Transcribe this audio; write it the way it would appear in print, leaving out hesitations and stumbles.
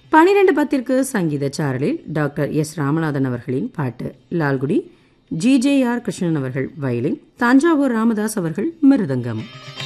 12:10 சங்கீத சாரலில் doctor S Ramanathan அவர்களின் பாட்டு. லால்குடி GJR கிருஷ்ணன் அவர்கள் வயலின், தஞ்சாவூர் ராமதாஸ் அவர்கள் மிருதங்கம்.